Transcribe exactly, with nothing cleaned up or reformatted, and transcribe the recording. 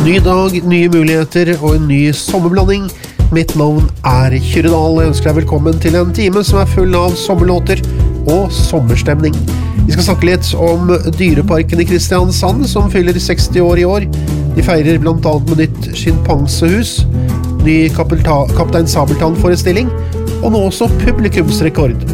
Ny dag, nye muligheter og en ny sommerblanding. Mitt navn er Kyrre Dahl. Jeg ønsker deg velkommen til en time som er full av sommerlåter og sommerstemning. Vi skal snakke litt om dyreparken i Kristiansand, som fyller seksti år i år. De feirer blant annet med nytt schimpansehus, ny Kaptein Sabeltann-forestilling, og nå også publikumsrekord.